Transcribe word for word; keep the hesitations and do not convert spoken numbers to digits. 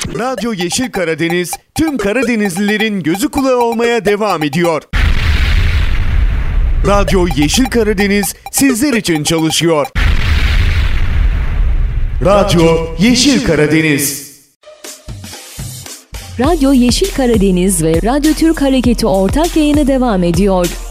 Radyo Yeşil Karadeniz tüm Karadenizlilerin gözü kulağı olmaya devam ediyor. Radyo Yeşil Karadeniz sizler için çalışıyor. Radyo Yeşil Karadeniz. Radyo Yeşil Karadeniz ve Radyo Türk Hareketi ortak yayına devam ediyor.